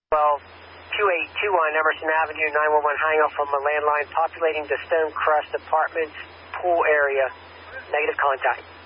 2821 Emerson Avenue, 911 hangout from a landline populating the Stonecrest Apartments pool area. Negative contact.